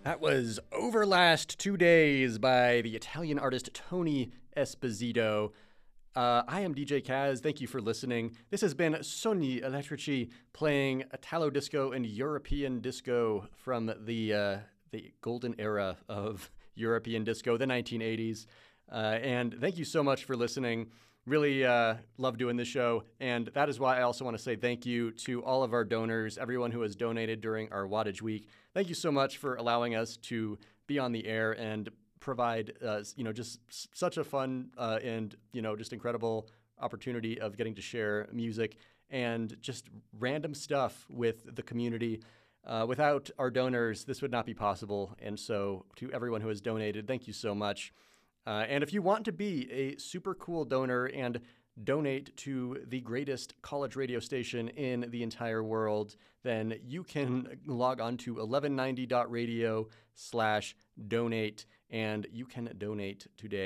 That was Overlast 2 Days by the Italian artist Tony Esposito. I am DJ Kaz. Thank you for listening. This has been Sogni Elettrici playing Italo disco and European disco from the golden era of European disco, the 1980s. And thank you so much for listening. Really love doing this show. And that is why I also want to say thank you to all of our donors, everyone who has donated during our Wattage Week. Thank you so much for allowing us to be on the air and provide, just such a fun and, just incredible opportunity of getting to share music and just random stuff with the community. Without our donors, this would not be possible. And so to everyone who has donated, thank you so much. And if you want to be a super cool donor and donate to the greatest college radio station in the entire world, then you can log on to 1190.radio/donate, and you can donate today.